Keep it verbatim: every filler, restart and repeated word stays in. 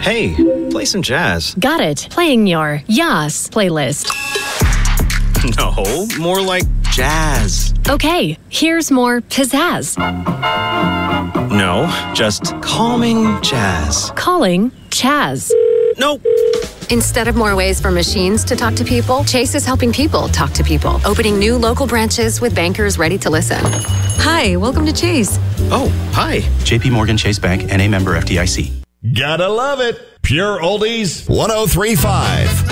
Hey, play some jazz. Got it. Playing your Yas playlist. No, more like jazz. Okay, here's more pizzazz. No, just calming jazz. Calling Chaz. Nope. Instead of more ways for machines to talk to people, Chase is helping people talk to people, opening new local branches with bankers ready to listen. Hi, welcome to Chase. Oh, hi. J P Morgan Chase Bank, N A member F D I C. Gotta love it. Pure Oldies one oh three point five.